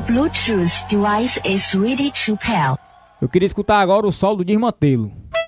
Bluetooth device is ready to pair. Eu queria escutar agora o solo do Desmantelo.